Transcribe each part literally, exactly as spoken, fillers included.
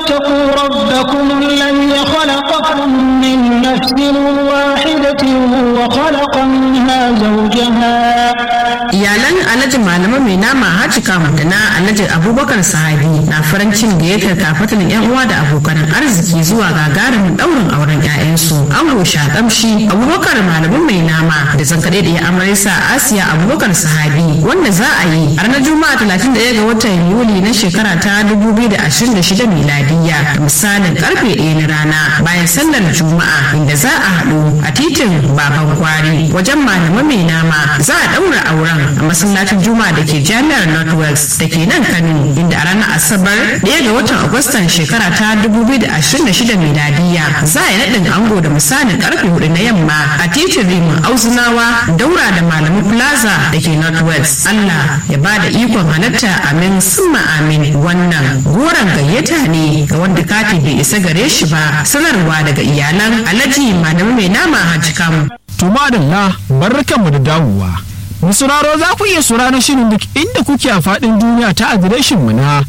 واتقوا ربكم الذي خلقكم من نفس واحدة وخلق منها زوجها. iyalan alhaji malama mai nama haji kama da na alhaji abubakar sahabi na farin cikin gayyatar kafatan yan uwa da abokan arziki zuwa gagarumin daurin auren ƴaƴansu ango shakamshi abubakar malamin mai nama da zankaɗe da ya amarisa asiya abubakar sahabi wanda za a yi a ranar juma'a talatin da ɗaya ga watan yuli na shekara ta dubu biyu da ashirin da shida miladiya da misalin karfe ɗaya na rana bayan sallar juma'a inda za a haɗu a titin baban kwari wajen malama mai nama za a ɗaura auren a masallacin juma'a da ke jami'ar northwest da ke nan kano inda a ranar asabar ɗaya ga watan agustan shekara ta dubu biyu da ashirin da shida miladiya za a yi naɗin ango da misalin karfe hudu na yamma a titin rimin auzunawa daura da malamu plaza da ke northwest allah ya ba da ikon halatta amin summa amin wannan goron gayyata ne ga wanda kati bai isa gare shi ba sanarwa daga iyalan alhaji malami mai nama hajji kam. To madalla barkanmu da dawowa. Mu sauraro za ku iya sauraron shirin duk inda kuke a faɗin duniya ta adireshin mu na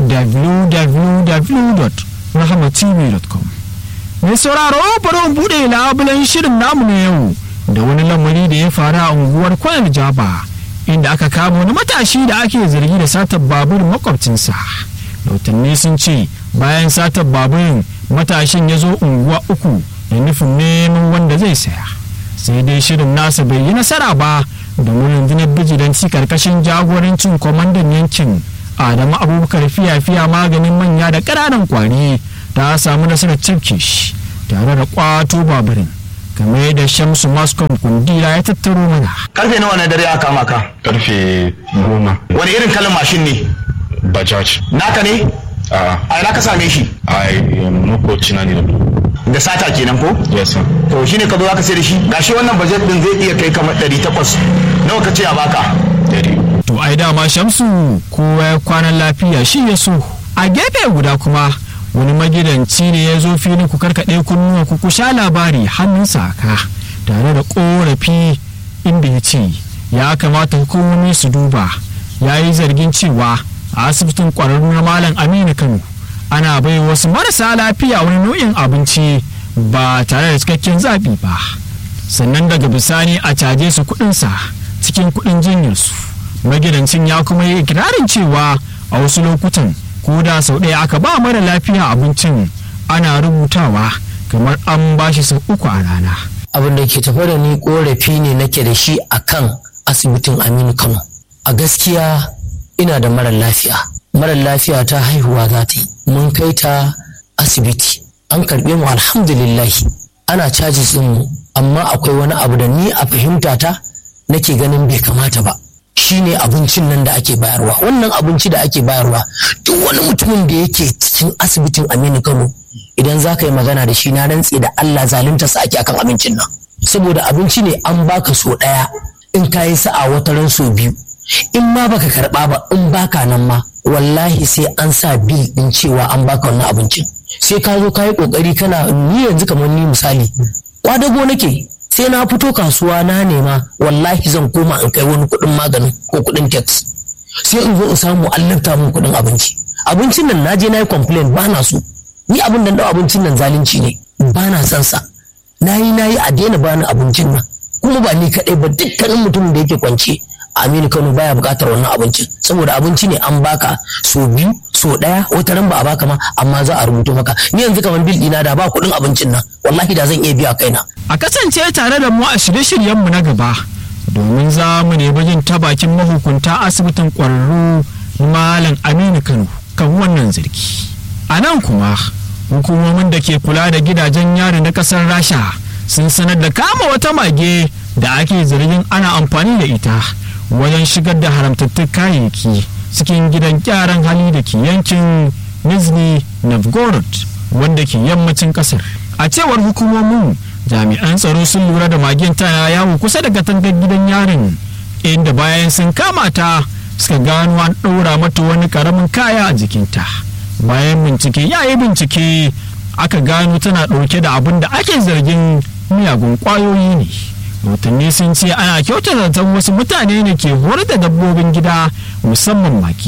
w w w dot rahama t v dot com. Mai sauraro bari mu buɗe labulen shirin namu na yau da wani lamari da ya faru a unguwar Kwanar Jaba inda aka kama wani matashi da ake zargi da satar babur makwabcinsa. Lautanni sun ce bayan satar baburin matashin ya zo unguwa uku da nufin neman wanda zai saya. Sai dai shirin nasa bai yi nasara ba domin rundunar bijilanci karkashin jagorancin kwamandan yankin Adamu Abubakar fiya-fiya maganin manya da ƙananan kwari ta samu nasarar cafke shi tare da kwato baburin kamar da Shamsu Mascom Kundila ya tattaro mana. Karfe nawa na dare aka maka? Karfe goma. Wani irin kalan mashin ne? Bajaj. Naka ne? A a ina ka same shi? a makoci na ne. Da sata kenan ko? Yes sir. To shine ka zo aka sai da shi. Gashi wannan budget din zai iya kai kamar ɗari takwas. Nawa ka ce a baka? Dari. To ai dama Shamsu kowa ya kwanan lafiya shi ya so. A gefe guda kuma wani magidanci ne ya zo filin ku karkaɗe kunnuwa ku ku sha labari hannun saka tare da ƙorafi inda ya ce ya kamata hukumomi su duba. Ya yi zargin cewa a asibitin ƙwararru na Malam Aminu Kano ana bai wasu marasa lafiya wani nau'in abinci ba tare da cikakken zaɓi ba, sannan daga bisani a caje su kuɗinsa cikin kuɗin jinyarsu. Magidancin ya kuma yi ikirarin cewa a wasu lokutan ko da sau ɗaya aka ba mara lafiya abincin ana rubutawa kamar an ba shi sau uku a rana. Abin da ke tafa da ni korafi ne nake da shi akan asibitin Aminu Kano. A gaskiya ina da mara lafiya mara lafiya ta haihuwa za ta yi, mun kai ta asibiti an karɓe mu alhamdulillahi ana caji mu, amma akwai wani abu da ni a fahimta ta nake ganin bai kamata ba, shine abincin nan da ake bayarwa. Wannan abinci da ake bayarwa duk wani mutumin da yake cikin asibitin Aminu Kano idan za ka yi magana da shi na rantse da Allah zalunta sa ake akan abincin nan, saboda abinci ne an baka so ɗaya in ka yi sa'a wata ran so biyu, in ma baka karɓa ba in baka nan ma wallahi sai an sa bil din cewa an baka wannan abincin. Sai ka zo ka yi kokari kana, ni yanzu kamar ni misali kwadago nake, sai na fito kasuwa na nema wallahi zan koma in kai wani kuɗin maganin ko kuɗin tax, sai in zo in samu an lafta min kuɗin abinci. Abincin nan naje na yi complain ba na so, ni abin da dau abincin nan zalunci ne ba na san sa, nayi nayi a daina bani abincin nan, kuma ba ni kaɗai ba dukkanin mutumin da yake kwance Aminu Kano baya buƙatar wannan abincin, saboda abinci ne an baka so biyu so ɗaya wata ran ba a baka ma amma za a rubuto maka. Ni yanzu kamar bil ɗina da ba kuɗin abincin nan wallahi da zan iya biya kaina. A kasance tare da mu a shirye-shiryenmu na gaba domin za mu nemi jin ta bakin mahukunta asibitin ƙwararru Malam Aminu Kano kan wannan zargi. A nan kuma hukumomin da ke kula da gidajen yari na ƙasar Rasha sun sanar da kama wata mage da ake zargin ana amfani da ita wajen shigar da haramtattun kayayyaki cikin gidan gyaran hali da ke yankin Nizhny Novgorod wanda ke yammacin kasar. A cewar hukumomin, jami'an tsaro sun lura da magen ta yawo kusa da katangar gidan yarin, inda bayan sun kama ta suka gano an ɗaura mata wani karamin kaya a jikinta. Bayan bincike ya yi bincike aka gano tana ɗauke da abin da ake zargin miyagun ƙwayoyi ne. Rahotanni sun ce ana kyautata zaton wasu mutane ne ke horar da dabbobin gida musamman maki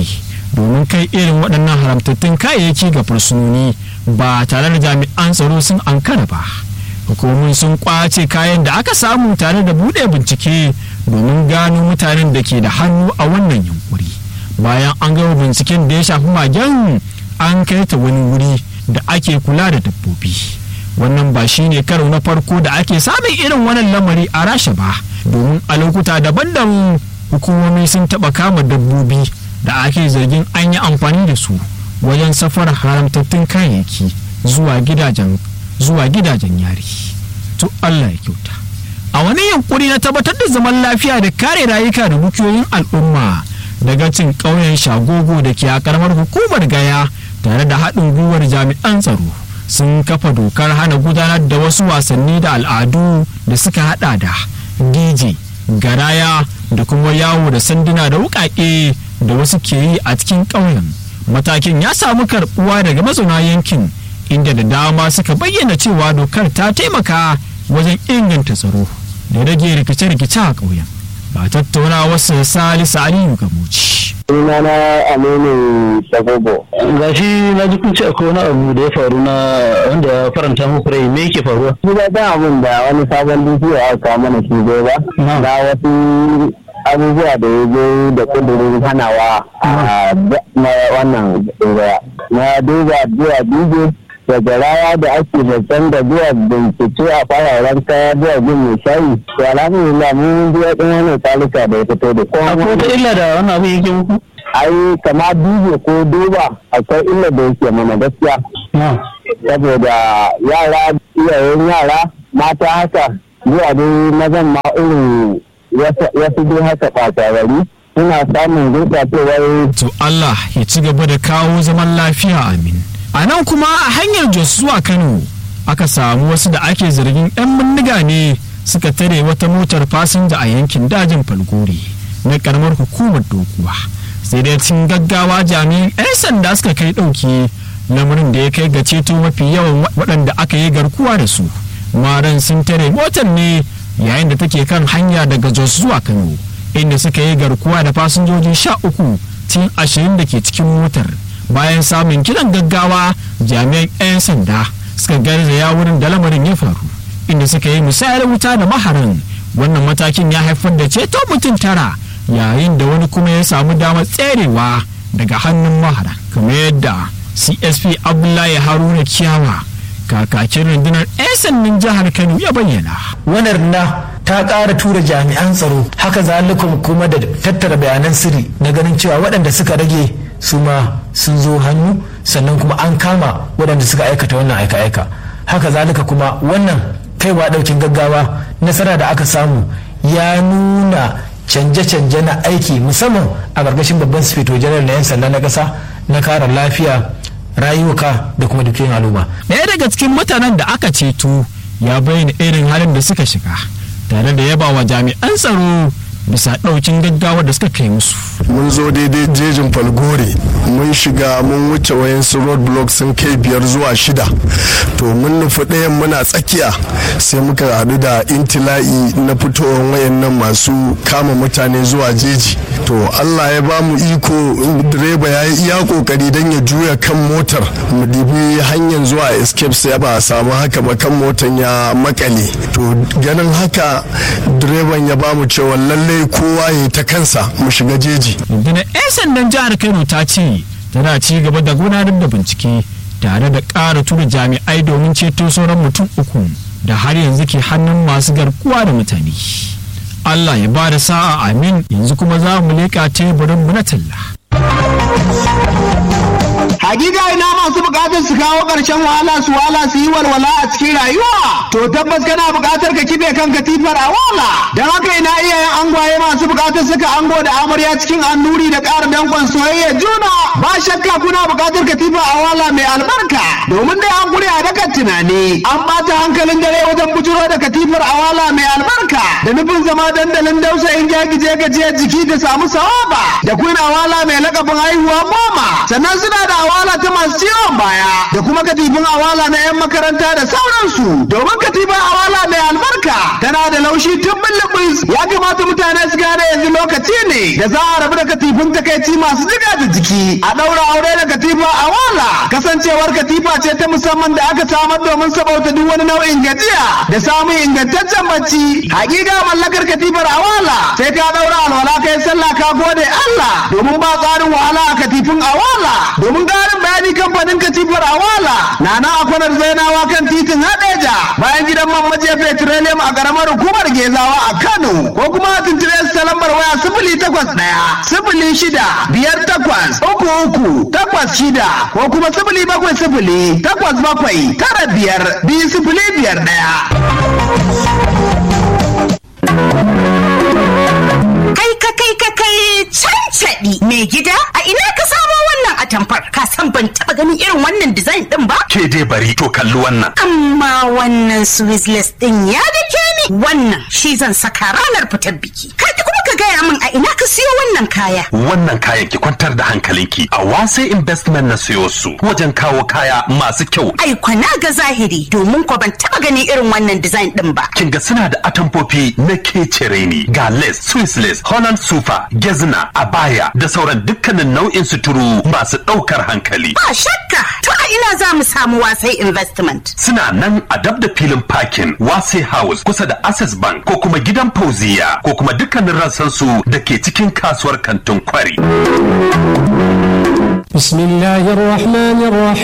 domin kai irin waɗannan haramtattun kayayyaki ga fursunoni ba tare da jami'an tsaro sun ankara ba. Hukumomin sun kwace kayan da aka samu tare da buɗe bincike domin gano mutanen da ke da hannu a wannan yunkuri. Bayan an gama binciken da ya shafi magen, an kai ta wani wuri da ake kula da dabbobi. Wannan ba shi ne karo na farko da ake samun irin wannan lamari a Rasha ba, domin a lokuta daban-daban hukumomi sun taɓa kama dabbobi da ake zargin an yi amfani da su wajen safarar haramtattun kayayyaki zuwa gidajen zuwa gidajen yari. To Allah ya kyauta. A wani yankuri na tabbatar da zaman lafiya da kare rayuka da dukiyoyin al'umma, daga cin ƙauyen Shagogo da ke a karamar hukumar Gaya tare da haɗin gwiwar jami'an tsaro sun kafa dokar hana gudanar da wasu wasanni da al'adu da suka hada da D J, garaya da kuma yawo da sanduna da wuƙaƙe da wasu ke yi a cikin ƙauyen. Matakin ya samu karɓuwa daga mazauna yankin, inda da dama suka bayyana cewa dokar ta taimaka wajen inganta tsaro da rage rikice-rikice a ƙauyen. Ba tattauna wasu Salisu Aliyu Gamuci. Sunana Aminu Shagogo. Ga shi na ji kun ce akwai wani abu da ya faru na wanda ya faranta muku rai, me yake faruwa? Ni da dan abin da wani sabon dukiya ya kawo mana shi ba. Na wasu abubuwa da ya zo da kudurin hanawa a wannan ɗaya. Na duba zuwa bidiyo da garaya da ake zaton da zuwa bincike a fararen kaya zuwa jin mai shayi. To alhamdulillah mun ji daɗin wannan talika da ya fito da kuma. Akwai wata illa da wannan abu yake muku? Ai kama duba ko duba akwai illa da yake mana gaskiya. Saboda yara iyayen yara mata haka zuwa dai mazan ma irin wasu dai haka ɓatarari suna samun gurɓacewar. To Allah ya ci gaba da kawo zaman lafiya, amin. A nan kuma a hanyar Jos zuwa Kano aka samu wasu da ake zargin 'yan bindiga ne suka tare wata motar fasinja a yankin dajin Falgore na karamar hukumar Dokuwa. Sai dai cikin gaggawa jami'an 'yan sanda suka kai ɗauki, lamarin da ya kai ga ceto mafi yawan waɗanda aka yi garkuwa da su. Maran sun tare motar ne yayin da take kan hanya daga Jos zuwa Kano, inda suka yi garkuwa da fasinjoji sha uku cikin ashirin da ke cikin motar. Bayan samun kiran gaggawa, jami'an 'yan sanda suka garzaya wurin da lamarin ya faru, inda suka yi musayar wuta da maharan. Wannan matakin ya haifar da ceto mutum tara, yayin da wani kuma ya samu damar tserewa daga hannun mahara, kamar yadda C S P Abdullahi Haruna Kiyawa, kakakin rundunar 'yan sandan jihar Kano, ya bayyana. Wannan na ta ƙara tura jami'an tsaro, haka zalikum kuma da tattara bayanan sirri na ganin cewa waɗanda suka rage su ma sun zo hannu, sannan kuma an kama waɗanda suka aikata wannan aika-aika. Haka zalika kuma wannan kaiwa ɗaukin gaggawa nasara da aka samu ya nuna canje-canje na aiki, musamman a ƙarƙashin babban sufeto janar na 'yan sanda na ƙasa na kare lafiya, rayuka da kuma dukkan al'umma. Ɗaya daga cikin mutanen da aka ceto ya bayyana irin halin da suka shiga, tare da yaba wa jami'an tsaro bisa ɗaukin gaggawa da suka kai musu. Mun zo daidai jejin Falgore, mun shiga mun wuce wayansu road block sun kai biyar zuwa shida, to mun nufi ɗayan muna tsakiya sai muka haɗu da intila'i na fitowar wayannan masu kama mutane zuwa jeji. To Allah ya ba mu iko, direba ya yi iya kokari don ya juya kan motar mu dibi hanyar zuwa escape, sai ba a samu haka ba, kan motar ya makale. To ganin haka direban ya ba mu cewa lalle kowa ya ta kansa mu shiga jeji. Rundunar 'yan sandan jihar Kano ta ce tana ci gaba da gudanar da bincike tare da ƙara tura jami'ai domin ceto sauran mutum uku da har yanzu ke hannun masu garkuwa da mutane. Allah ya ba da sa'a, amin. Yanzu kuma za mu leƙa teburin mu na talla. Hakika ina masu bukatar su kawo ƙarshen wahala su wala su yi walwala a cikin rayuwa. To tabbas kana bukatar ka kibe kan katifar a wala. Don haka ina iyayen angwaye masu bukatar saka ango da amarya cikin annuri da ƙara dankon soyayya juna. Ba shakka kuna bukatar katifa a wala mai albarka. Domin dai an kure a dakar tunani an bata hankalin dare wajen bujuro da katifar awala mai albarka da nufin zama dandalin dausayin jagije gajiyar jiki da samu sawaba da queen awala mai lakabin haihuwa goma sannan suna da awala ta masu ciwon baya da kuma katifin awala na 'yan makaranta da sauransu domin katifar awala mai albarka tana da laushi tun bulbus ya kamata mutane su gane yanzu lokaci ne da za a rabu da katifin takaici masu jiga da jiki a daura aure da katifa awala kasancewar katifa ce ta musamman da aka samar domin sabauta duk wani nau'in gajiya da samun ingantaccen bacci hakika mallakar katifar awala sai ka daura alwala kai sallah ka gode Allah domin ba tsarin wahala a katifin awala domin ƙarin bayani kamfanin katifar awala na na akwanar zainawa kan titin hadeja bayan gidan mamaje petroleum a karamar hukumar gezawa a Kano ko kuma a tuntube su ta lambar waya sifili takwas ɗaya sifili shida biyar takwas uku uku takwas shida ko kuma sifili bakwai sifili takwas bakwai tara biyar biyu sifili biyar ɗaya. Kai ka kai ka kai cancaɗi mai gida a ina ka samo wannan atamfar ka san ban taɓa ganin irin wannan design ɗin ba? Ke dai bari to kalli wannan. Amma wannan Swiss ɗin ya dake ni wannan shi zan saka ranar fitar biki. Ka kuma ka gaya min a ina ka siyo wannan kaya. Wannan kayan ki kwantar da hankalinki a Wase Investment na siyo su wajen kawo kaya masu kyau. Ai kwana ga zahiri domin ko ban taɓa ganin irin wannan design ɗin ba. Kin ga suna da atamfofi na kecere ne ga lace, Swiss lace, Holland super, gezna, abaya da sauran dukkanin nau'in suturu masu ɗaukar hankali. Ba shakka to a ina za mu samu Wasai Investment. Suna nan a dab da filin parking Wasai House kusa da Access Bank ko kuma gidan Fauziya ko kuma dukkanin rassan su da ke cikin kasuwar kantin Kwari. بسم الله الرحمن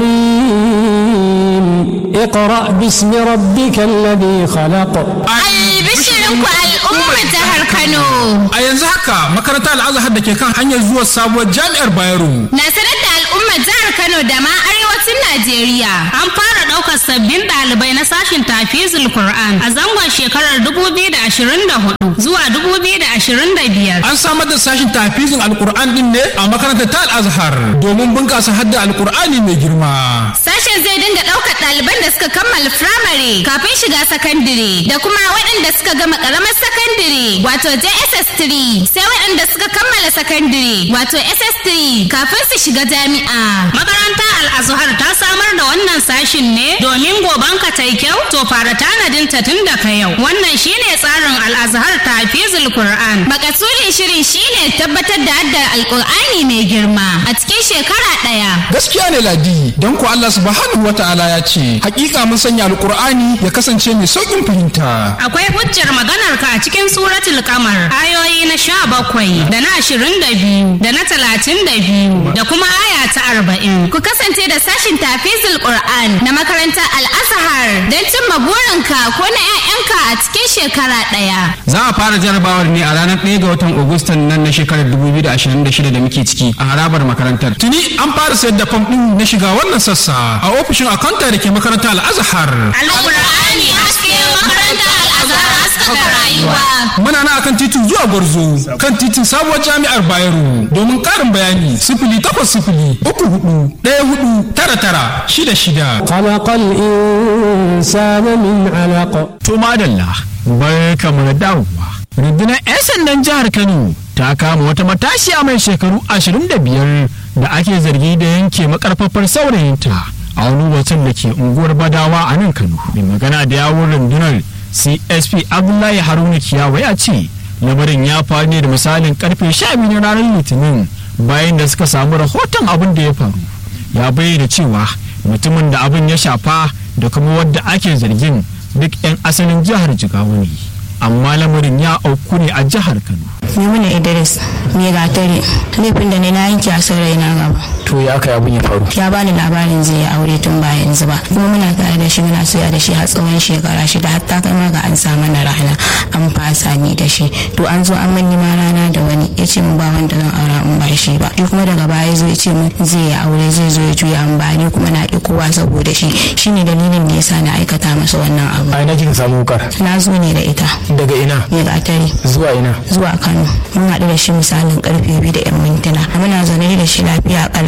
الرحيم اقرأ باسم ربك الذي خلق Albishirinku al'ummar jihar Kano. A yanzu haka makarantar Al-Azhar da ke kan hanyar zuwa sabuwar jami'ar Bayero. Na sanar da al'ummar jihar Kano da ma arewacin Najeriya. An fara ɗaukar sabbin ɗalibai na sashin tafizul Qur'an a zangon shekarar dubu biyu da ashirin da hudu zuwa dubu biyu da ashirin da biyar. An samar da sashin tafizul Al-Qur'an din ne a makarantar ta Al-Azhar domin bunƙasa hadda Al-Qur'ani mai girma. Sashen zai dinga ɗaukar ɗaliban da suka kammala firamare kafin shiga sakandire da kuma waɗanda suka gama ƙaramar sakandire wato J S S three sai waɗanda suka kammala sakandire wato S S three kafin su shiga jami'a. Makaranta Al-Azhar ta samar da wannan sashin ne domin goban ka tai kyau to fara tanadin ta tun daga yau. Wannan shine tsarin Al-Azhar Tafizul Qur'an. Makasudin shirin shine tabbatar da haddar Al-Qur'ani mai girma a cikin shekara ɗaya. Gaskiya ne Ladi, don ko Allah subhanahu wata'ala ya ce, hakika mun sanya Al-Qur'ani ya kasance mai saukin fahimta. Akwai hujjar maganar ka a cikin suratul Qamar, ayoyi na sha bakwai da na ashirin da biyu da na talatin da biyu da kuma aya ta arba'in. Ku kasance da sashin Tafizul Qur'an na makarantar Al-Azhar don cimma burinka ko na 'ya'yanka a cikin shekara ɗaya. Za a fara jarabawar ne a ranar ɗaya ga watan Agustan nan na shekarar dubu biyu da ashirin da shida da muke ciki a harabar makarantar. Tuni an fara sayar da fam ɗin na shiga wannan sassa a ofishin akanta da ke makarantar Al-Azhar. Al-Qur'ani haske makarantar Al-Azhar haskaka rayuwa. Muna na akan titin zuwa Gwarzo kan titin sabuwar jami'ar Bayero domin ƙarin bayani sifili takwas sifili uku hudu ɗaya hudu tara tara shida shida. Khalaqal insana min alaq. To madalla barka mu da dawowa. Rundunar 'yan sandan jihar Kano ta kama wata matashiya mai shekaru ashirin da biyar da ake zargi da yanke makarfafar saurayinta a wani wasan da ke unguwar Badawa a nan Kano. Mai magana da yawun rundunar C S P Abdullahi Haruna Kiyawa ya ce lamarin ya faru ne da misalin karfe sha biyu na ranar Litinin bayan da suka samu rahoton abin da ya faru. Ya bayyana cewa mutumin da abin ya shafa da kuma wadda ake zargin duk 'yan asalin jihar Jigawa ne. Amma lamarin ya auku ne a jihar Kano. Maimuna Idris me gatari laifin da ne na yanke a saurayi na gaba. To ya aka abin ya faru? Ya bani labarin zai yi aure tun ba yanzu ba. Kuma muna tare da shi muna soya da shi har tsawon shekara shida har ta kai ma ga an sa mana rana an fasa ni da shi. To an zo an manni ma rana da wani ya ce min ba wanda zan aura in ba shi ba. Shi kuma daga baya zai ce min zai yi aure zai zo ya juya an ba ni kuma na ki kowa saboda shi. Shine dalilin da yasa na aikata masa wannan abu. A ina kika samu wukar? Na zo ne da ita. Daga ina? Me gatari. Zuwa ina? Zuwa Kano. Mun haɗu da shi misalin karfe biyu da yan mintuna. Muna zaune da shi lafiya kalau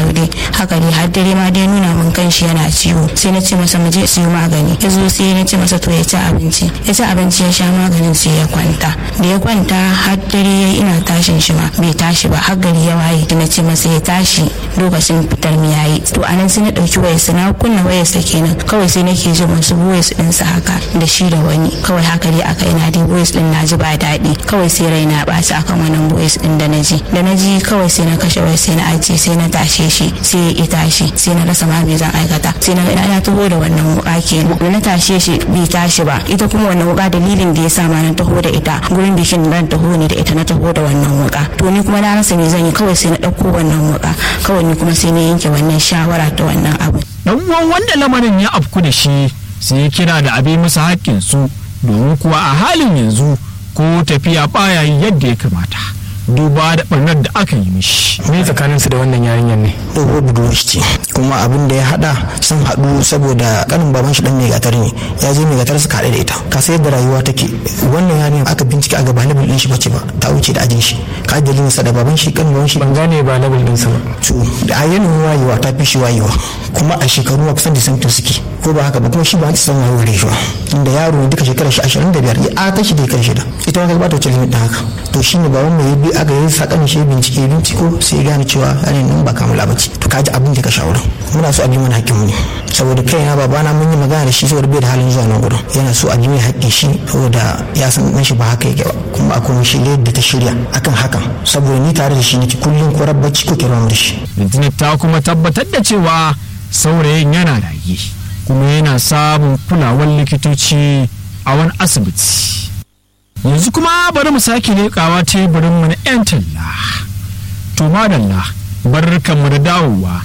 yau dai haka dai har dare ma dai nuna min kanshi yana ciwo sai na ce masa mu je siyo magani ya zo sai na ce masa to ya ci abinci ya ci abinci ya sha maganin sai ya kwanta da ya kwanta har dare yayi ina tashin shi ma bai tashi ba har gari ya waye na ce masa ya tashi lokacin fitar mu yayi to anan sai na dauki wayarsa na kunna wayarsa kenan kawai sai nake jin wasu voice din sa haka da shi da wani kawai haka dai aka ina dai voice din naji ba daɗi kawai sai raina ɓaci akan wannan voice din da naji da naji kawai sai na kashe wayar sai na ajiye sai na tashe shi sai ya ki tashi sai na rasa ma me zan aikata sai na ga na taho da wannan wuka kenan da na tashe shi bai tashi ba ita kuma wannan wuka dalilin da ya sa ma na taho da ita gurin bikin ran taho ne da ita na taho da wannan wuka to ni kuma na rasa me zan yi kawai sai na ɗauko wannan wuka kawai ni kuma sai na yanke wannan shawara ta wannan abu dan uwan wanda lamarin ya afku da shi sai ya kira da abi musu haƙƙin su domin kuwa a halin yanzu ko tafiya baya yadda ya kamata duba da barnar da aka yi mishi. Me tsakanin su da wannan yarinyar ne? Dogo budurwar ce kuma abin da ya hada sun haɗu saboda kanin baban shi dan mai gatar ne ya je mai gatar suka haɗe da ita ka sai yadda rayuwa take wannan yarinyar aka bincike a gaba level din shi bace ba ta wuce da ajin shi ka dalilin sa da baban shi kanin baban shi ban gane ba level din sa ba to da ayyana wayewa ta fi shi wayewa kuma a shekaru kusan da santin suke ko ba haka ba kuma shi ba ta san wayewar shi ba inda yaro ne duka shekarar shi ashirin da biyar ya aka shi da karshe da ita ba ta wuce limit din haka to shine baban mai bi aka yi sakan shi bincike binciko sai gane cewa yanin nan ba kamula bace to kaji abin da ka shawara muna so a bi mana hakkin mu ne saboda kai na babana mun yi magana da shi saboda bai da halin zuwa nan gurin yana so a bi mai hakkin shi saboda ya san dan shi ba haka yake ba kuma akwai shi da ta shirya akan hakan saboda ni tare da shi nake kullun ko rabbaci ko kira mu da shi Internet ta kuma tabbatar da cewa saurayin yana raye kuma yana samun kulawar likitoci a wani asibiti. Yanzu kuma bari mu sake leƙawa teburinmu na 'yan talla. To madalla, barkanmu da dawowa.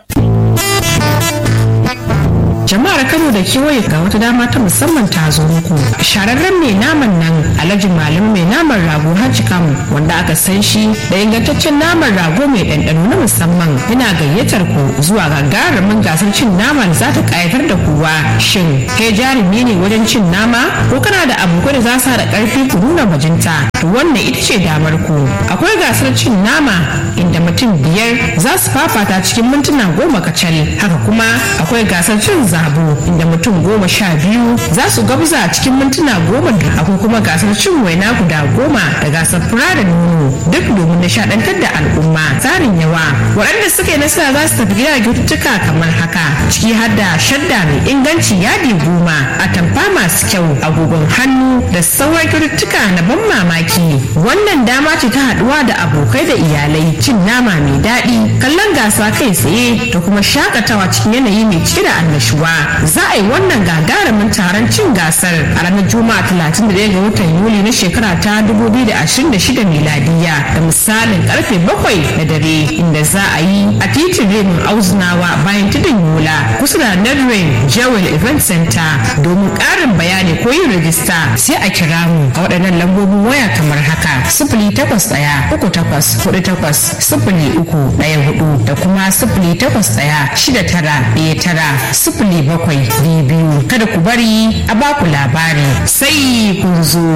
Jama'ar Kano da kewaye ga wata dama ta musamman ta zo muku. Shararren mai naman nan Alhaji Malam mai naman rago Hajji Kamu wanda aka san shi da ingantaccen naman rago mai ɗanɗano na musamman yana gayyatar ku zuwa gagarumin gasar cin nama da za ta ƙayatar da kowa. Shin kai jarumi ne wajen cin nama ko kana da abokai da za su haɗa ƙarfi ku nuna bajinta? To wannan ita ce damar ku. Akwai gasar cin nama inda mutum biyar za su fafata cikin mintuna goma kacal. Haka kuma akwai gasar cin zabo inda mutum goma sha biyu za su gabza a cikin mintuna goma da akwai kuma gasar cin waina guda goma da gasar fura da nono duk domin nishadantar da al'umma tsarin yawa waɗanda suka yi nasara za su tafi gida kyaututtuka kamar haka ciki har da shadda mai inganci yadi goma atamfa masu kyau agogon hannu da sauran kyaututtuka na ban mamaki wannan dama ce ta haɗuwa da abokai da iyalai cin nama mai daɗi kallon gasa kai tsaye da kuma shakatawa cikin yanayi mai cike da annashuwa za a yi wannan gagarumin taron cin gasar a ranar juma'a talatin da ɗaya ga watan yuli na shekara ta dubu biyu da ashirin da shida miladiya da misalin karfe bakwai na dare inda za a yi a titin remin auzunawa bayan tudun yola kusa da nedwin jewel event center domin ƙarin bayani ko yin rajista sai a kira mu a waɗannan lambobin waya kamar haka sifili takwas ɗaya uku takwas hudu takwas sifili uku ɗaya hudu da kuma sifili takwas ɗaya shida tara ɗaya tara sifili bakwai biyu biyu kada ku bari a baku labari sai kun zo.